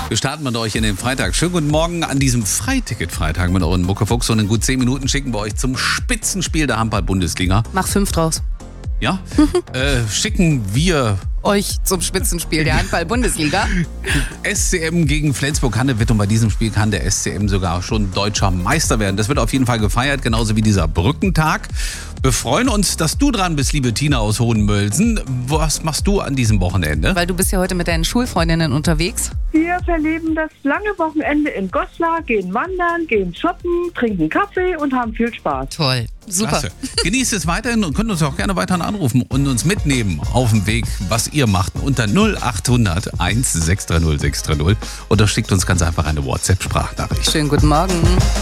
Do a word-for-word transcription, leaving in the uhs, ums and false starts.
Wir starten mit euch in den Freitag. Schönen guten Morgen an diesem Freiticket-Freitag mit euren Muckefuchs. Und in gut zehn Minuten schicken wir euch zum Spitzenspiel der Handball-Bundesliga. Mach fünf draus. Ja? äh, schicken wir Euch zum Spitzenspiel der Handball-Bundesliga. S C M gegen Flensburg-Handewitt. Und bei diesem Spiel kann der S C M sogar schon deutscher Meister werden. Das wird auf jeden Fall gefeiert, genauso wie dieser Brückentag. Wir freuen uns, dass du dran bist, liebe Tina aus Hohenmölsen. Was machst du an diesem Wochenende? Weil du bist ja heute mit deinen Schulfreundinnen unterwegs. Wir verleben das lange Wochenende in Goslar, gehen wandern, gehen shoppen, trinken Kaffee und haben viel Spaß. Toll, super. Klasse. Genießt es weiterhin und könnt uns auch gerne weiterhin anrufen und uns mitnehmen auf dem Weg, was ihr macht, unter null acht hundert eins sechs drei null sechs drei null oder schickt uns ganz einfach eine WhatsApp-Sprachnachricht. Schönen guten Morgen.